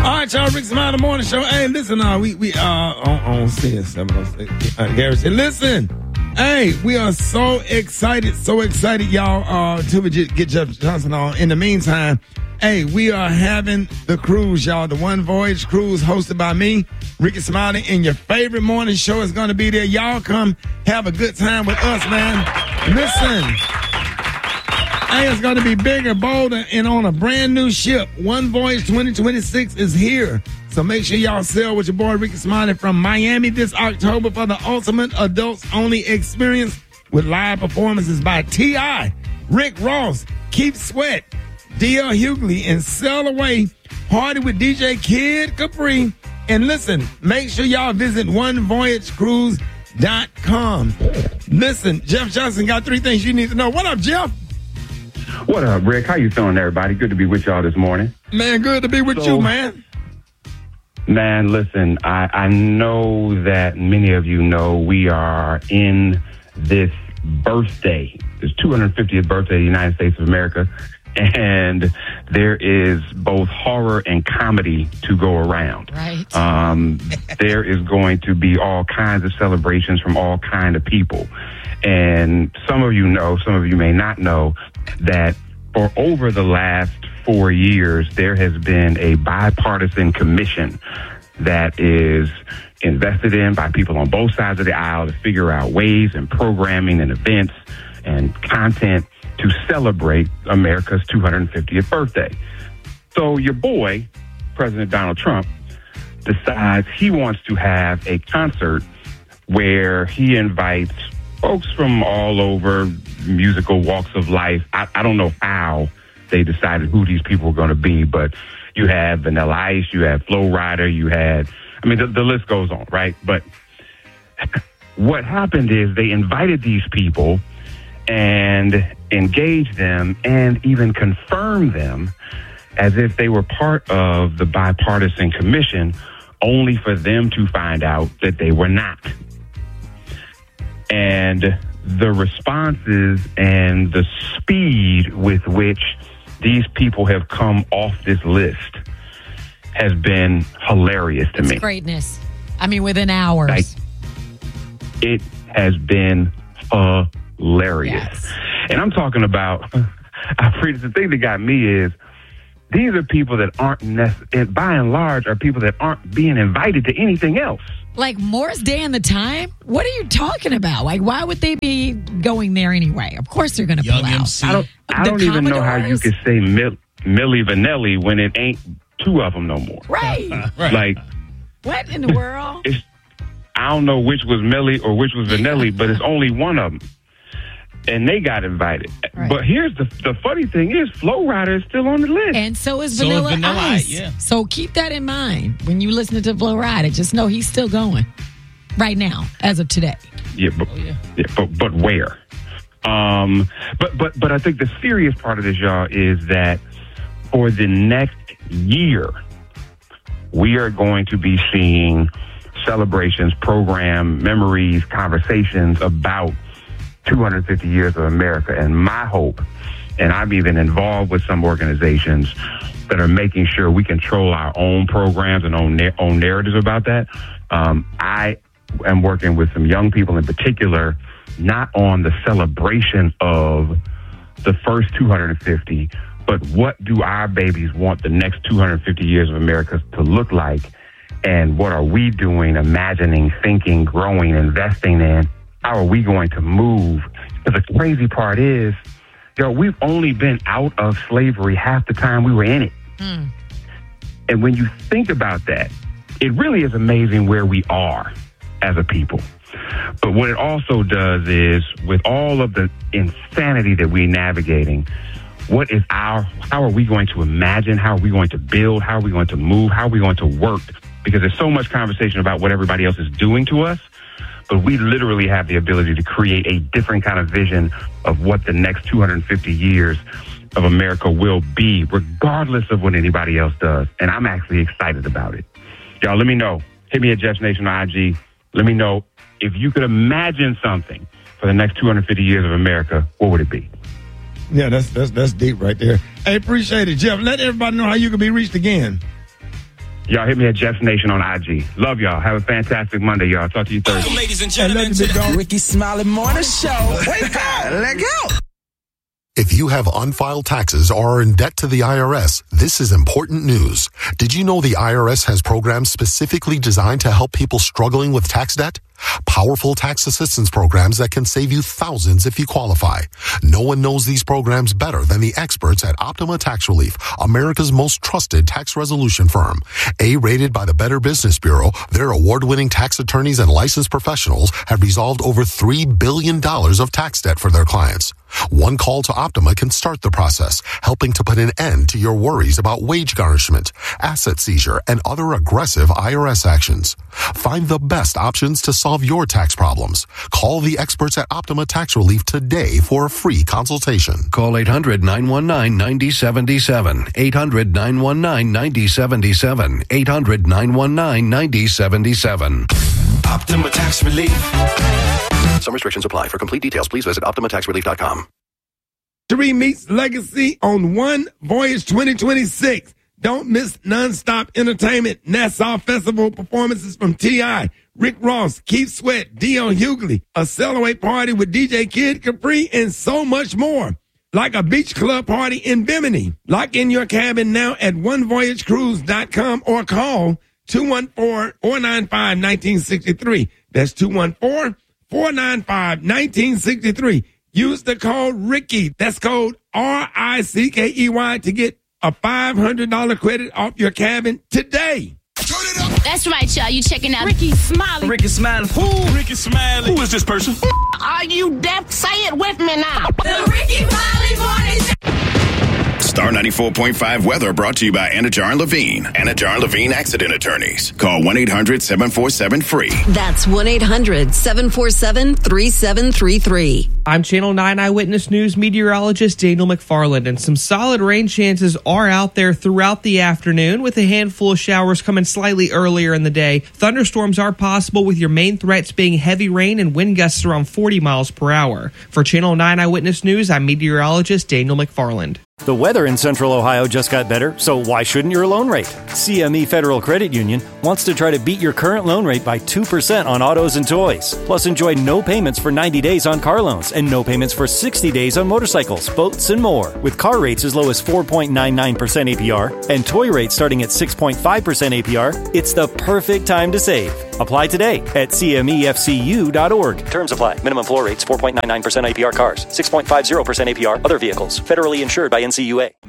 All right, y'all, Rick Smiley Morning Show. Hey, listen, we on CS. Gary said, listen, hey, we are so excited, y'all, till we get Jeff Johnson on. In the meantime, hey, we are having the cruise, y'all, the One Voyage Cruise hosted by me, Ricky Smiley, and your favorite morning show is going to be there. Y'all come have a good time with us, man. Listen. Hey, it's going to be bigger, bolder, and on a brand new ship. One Voyage 2026 is here. So make sure y'all sail with your boy Ricky Smiley from Miami this October for the ultimate adults-only experience with live performances by T.I., Rick Ross, Keith Sweat, D.L. Hughley, and Sail Away. Party with DJ Kid Capri. And listen, make sure y'all visit onevoyagecruise.com. Listen, Jeff Johnson got 3 things you need to know. What up, Jeff? What up, Rick? How you feeling, everybody? Good to be with y'all this morning. Man, good to be with you, man. Man, listen, I know that many of you know we are in this birthday, this 250th birthday of the United States of America, and there is both horror and comedy to go around. Right. There is going to be all kinds of celebrations from all kinds of people. And some of you know, some of you may not know, that for over the last 4 years, there has been a bipartisan commission that is invested in by people on both sides of the aisle to figure out ways and programming and events and content to celebrate America's 250th birthday. So your boy, President Donald Trump, decides he wants to have a concert where he invites folks from all over musical walks of life. I don't know how they decided who these people were going to be, but you had Vanilla Ice, you had Flo Rida, you had, I mean, the list goes on, right? But what happened is they invited these people and engaged them and even confirmed them as if they were part of the bipartisan commission, only for them to find out that they were not. And the responses and the speed with which these people have come off this list has been hilarious to me. Greatness. I mean, within hours. Like, it has been hilarious. Yes. And I'm talking about, the thing that got me is, these are people that aren't, by and large, are people that aren't being invited to anything else. Like Morris Day and the Time? What are you talking about? Like, why would they be going there anyway? Of course they're going to pull out. I don't even know how you could say Milli Vanilli when it ain't 2 of them no more. Right. Like, what in the world? I don't know which was Milli or which was Vanilli, but it's only one of them. And they got invited. Right. But here's the funny thing is, Flo Rida is still on the list. And so is Vanilla Ice. Yeah. So keep that in mind when you listen to Flo Rida. Just know he's still going right now, as of today. Yeah, but where? But I think the serious part of this, y'all, is that for the next year, we are going to be seeing celebrations, program, memories, conversations about 250 years of America. And my hope, and I'm even involved with some organizations that are making sure we control our own programs and own narratives about that. I am working with some young people in particular, not on the celebration of the first 250, but what do our babies want the next 250 years of America to look like? And what are we doing, imagining, thinking, growing, investing in? How are we going to move? Because the crazy part is, we've only been out of slavery half the time we were in it. Mm. And when you think about that, it really is amazing where we are as a people. But what it also does is, with all of the insanity that we're navigating, how are we going to imagine? How are we going to build? How are we going to move? How are we going to work? Because there's so much conversation about what everybody else is doing to us. But we literally have the ability to create a different kind of vision of what the next 250 years of America will be, regardless of what anybody else does. And I'm actually excited about it. Y'all, let me know. Hit me at Jeff Nation on IG. Let me know if you could imagine something for the next 250 years of America, what would it be? Yeah, that's deep right there. Hey, appreciate it, Jeff. Let everybody know how you can be reached again. y'all hit me at Jeffs Nation on IG. Love y'all. Have a fantastic Monday, y'all. Talk to you Thursday. Ladies and gentlemen, to the Ricky Smiley Morning Show. Wake up, let go. If you have unfiled taxes or are in debt to the IRS, this is important news. Did you know the IRS has programs specifically designed to help people struggling with tax debt? Powerful tax assistance programs that can save you thousands if you qualify. No one knows these programs better than the experts at Optima Tax Relief, America's most trusted tax resolution firm. A-rated by the Better Business Bureau, their award-winning tax attorneys and licensed professionals have resolved over $3 billion of tax debt for their clients. One call to Optima can start the process, helping to put an end to your worries about wage garnishment, asset seizure, and other aggressive IRS actions. Find the best options to solve your tax problems. Call the experts at Optima Tax Relief today for a free consultation. Call 800-919-9077. 800-919-9077. 800-919-9077. Optima Tax Relief. Some restrictions apply. For complete details, please visit OptimaTaxRelief.com. Three meets Legacy on One Voyage 2026. Don't miss nonstop entertainment, Nassau Festival performances from T.I., Rick Ross, Keith Sweat, Dion Hughley, a Cellaway party with DJ Kid Capri, and so much more. Like a beach club party in Bimini. Lock in your cabin now at onevoyagecruise.com or call 214-495-1963. That's 214-495-1963. Use the code Ricky. That's code RICKEY to get a $500 credit off your cabin today. That's right, y'all. You checking out Ricky Smiley. Ricky Smiley. Who? Ricky Smiley. Who is this person? Are you deaf? Say it with me now. The Ricky Smiley Morning Show. Star 94.5 weather brought to you by Anajar and Levine. Anajar and Levine Accident Attorneys. Call 1-800-747-FREE. That's 1-800-747-3733. I'm Channel 9 Eyewitness News meteorologist Daniel McFarland, and some solid rain chances are out there throughout the afternoon, with a handful of showers coming slightly earlier in the day. Thunderstorms are possible, with your main threats being heavy rain and wind gusts around 40 miles per hour. For Channel 9 Eyewitness News, I'm meteorologist Daniel McFarland. The weather in Central Ohio just got better, so why shouldn't your loan rate? CME Federal Credit Union wants to try to beat your current loan rate by 2% on autos and toys. Plus, enjoy no payments for 90 days on car loans and no payments for 60 days on motorcycles, boats, and more. With car rates as low as 4.99% APR and toy rates starting at 6.5% APR, it's the perfect time to save. Apply today at CMEFCU.org. Terms apply. Minimum floor rates 4.99% APR cars, 6.50% APR other vehicles. Federally insured by NCUA.